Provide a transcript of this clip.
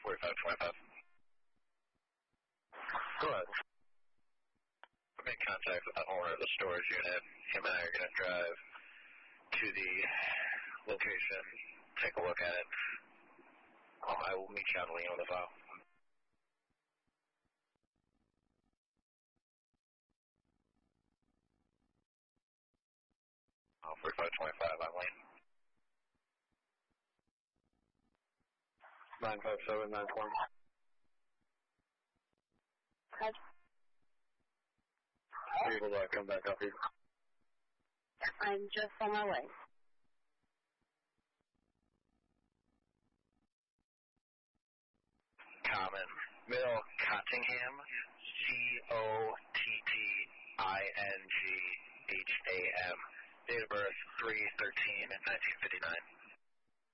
4525. Go ahead. I made contact with the owner of the storage unit. Him and I are going to drive to the location, take a look at it. I will meet you on the lien on the file. Oh, 4525 on lane. 95794. Are you able to come back up here? I'm just on my way. Common. Mill Cottingham, Cottingham. Date of birth 3/13/1959.